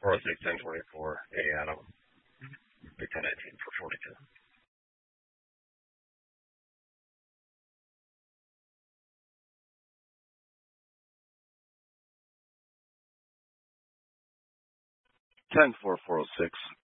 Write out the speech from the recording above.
406, 1024, A Adam, Big 1019 for 42. Ten four 406.